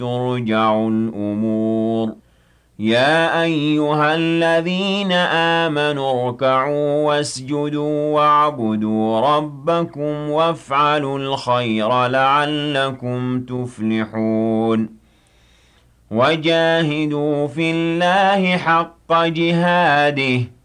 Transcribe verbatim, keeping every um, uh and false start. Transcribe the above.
تُرْجَعُ الْأُمُورُ يَا أَيُّهَا الَّذِينَ آمَنُوا ارْكَعُوا وَاسْجُدُوا وَاعْبُدُوا رَبَّكُمْ وَافْعَلُوا الْخَيْرَ لَعَلَّكُمْ تُفْلِحُونَ وَجَاهِدُوا فِي اللَّهِ حَقَّ جِهَادِهِ